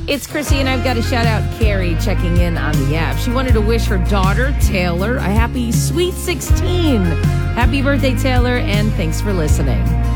It's Chrissy, and I've got to shout out Carrie checking in on the app. She wanted to wish her daughter, Taylor, a happy sweet 16. Happy birthday, Taylor, and thanks for listening.